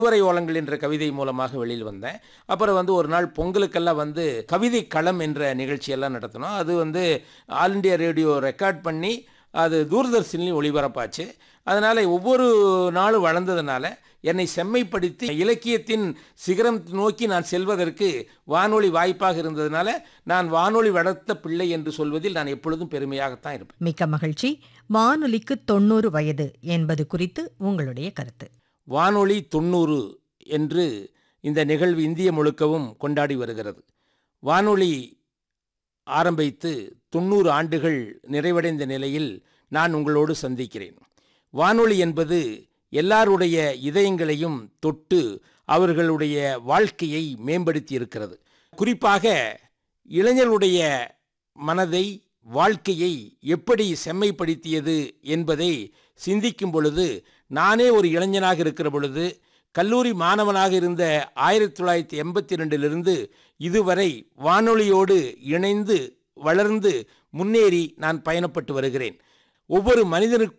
கருவறை ஓலங்கள் என்ற கவிதை மூலமாக வெளியில் வந்தேன். அப்புறம் ஒரு நாள் பொங்கலுக்கெல்லாம் கவிதை களம் என்ற நிகழ்ச்சியெல்லாம் நடத்தினோம். அது ஆல் இண்டியா ரேடியோ ரெக்கார்ட் பண்ணி அது தூர்தர்ஷன்லையும் ஒளிபரப்பாச்சு. அதனால் ஒவ்வொரு நாளும் வளர்ந்ததுனால என்னை செம்மைப்படுத்தி இலக்கியத்தின் சிகரம் நோக்கி நான் செல்வதற்கு வானொலி வாய்ப்பாக இருந்ததுனால நான் வானொலி வளர்த்த பிள்ளை என்று சொல்வதில் நான் எப்பொழுதும் பெருமையாகத்தான் இருப்பேன். மிக்க மகிழ்ச்சி. வானொலிக்கு 90 வயது என்பது குறித்து உங்களுடைய கருத்து. வானொலி 90 என்று இந்த நிகழ்வு இந்திய முழுக்கவும் கொண்டாடி வருகிறது. வானொலி ஆரம்பித்து 90 ஆண்டுகள் நிறைவடைந்த நிலையில் நான் உங்களோடு சந்திக்கிறேன். வானொலி என்பது எல்லாருடைய இதயங்களையும் தொட்டு அவர்களுடைய வாழ்க்கையை மேம்படுத்தி இருக்கிறது. குறிப்பாக இளைஞர்களுடைய மனதை, வாழ்க்கையை எப்படி செம்மைப்படுத்தியது என்பதை சிந்திக்கும் பொழுது, நானே ஒரு இளைஞனாக இருக்கிற பொழுது, கல்லூரி மாணவனாக இருந்த 1982 இதுவரை வானொலியோடு இணைந்து வளர்ந்து முன்னேறி நான் பயணப்பட்டு வருகிறேன். ஒவ்வொரு மனிதனுக்கும்